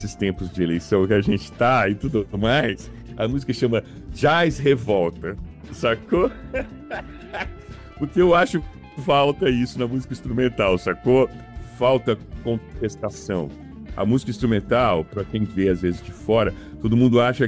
nesses tempos de eleição que a gente tá e tudo mais, a música chama Jazz Revolta, sacou? Porque eu acho que falta isso na música instrumental, sacou? Falta contestação. A música instrumental, para quem vê às vezes de fora, todo mundo acha